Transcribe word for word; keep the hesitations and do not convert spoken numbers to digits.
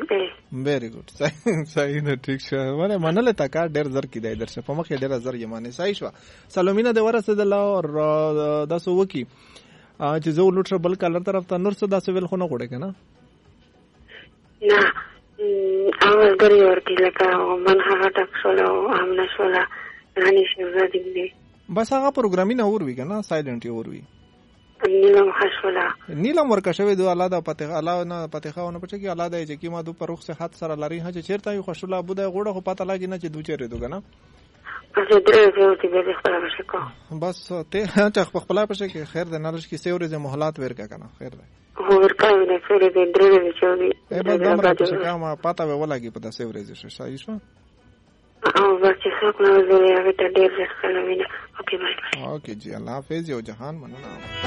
very good صحیح صحیح نه ټیک شو ونه منل تا کا ډیر زر کیدای درشه په مخ ډیر زر یمانه صحیح شو سلامینه د ورسه د الله د سو وکی چې زه ولوټ بل کلر طرف ته نور څه داسې ویل خو نه غوړې کنه نه اول درې ورته لکه من هغه تک سولو امنا سولا غني شو دې بس هغه پروګرامي نه اور وی کنه سایلنت اور وی نیلم خشولا نیلم ورکه شوی دو الله د پته الله نه پته خاونه پچ کی الله د چې کی ما دو پروخ سے حد سره لري هغه چیرته یو خشولا بده غوړه خو پته لاګی نه چې دو چیرې دو کنه اځه درې ورته به خپل بشکو بس ته چې خپل پښه کې خیر د نالش کې سیورې د محلات ورکا کنه خیر ده هو ورکا نه فیر دې درې دې چونی ای بس دمر چې کومه پته ولاګي په داسې ورې شي صحیح شو او بس څوک نو زه یې هغه ته ډېر ځکه وینم اوکې بای اوکې جی الله حافظ یو جهان مننه